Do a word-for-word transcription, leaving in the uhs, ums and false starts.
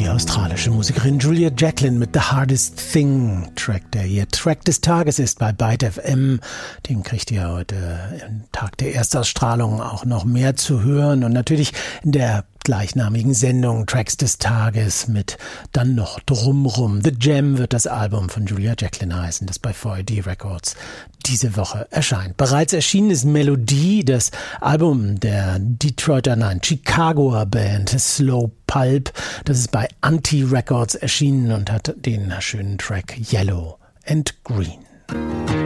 Die australische Musikerin Julia Jacklin mit The Hardest Thing, Track, der ihr Track des Tages ist bei Byte F M. Den kriegt ihr heute am Tag der Erstausstrahlung auch noch mehr zu hören und natürlich in der gleichnamigen Sendung Tracks des Tages mit dann noch Drumrum. The Jam wird das Album von Julia Jacklin heißen, das bei V I D Records diese Woche erscheint. Bereits erschienen ist Melodie, das Album der Detroiter, nein, Chicagoer Band Slow Pulp. Das ist bei Anti Records erschienen und hat den schönen Track Yellow and Green.